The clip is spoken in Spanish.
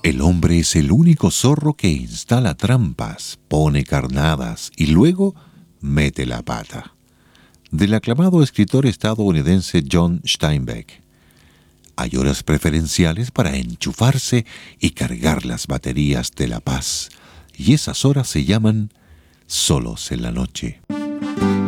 El hombre es el único zorro que instala trampas, pone carnadas y luego mete la pata. Del aclamado escritor estadounidense John Steinbeck. Hay horas preferenciales para enchufarse y cargar las baterías de la paz, y esas horas se llaman solos en la noche.